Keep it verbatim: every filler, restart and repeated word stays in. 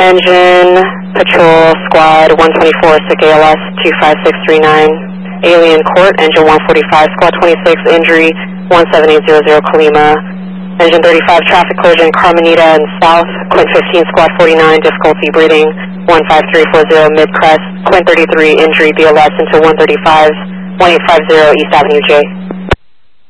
Engine, Patrol, Squad one twenty-four, S I C A L S two five six three nine. Alien Court, Engine one forty-five, Squad twenty-six, injury one seven eight zero zero, Colima. Engine thirty-five, traffic collision, Carmenita and South. Quint fifteen, Squad forty-nine, difficulty breathing one five three four zero, mid-crest. Quint thirty-three, injury B L S into one thirty-five, one eight five zero, East Avenue J.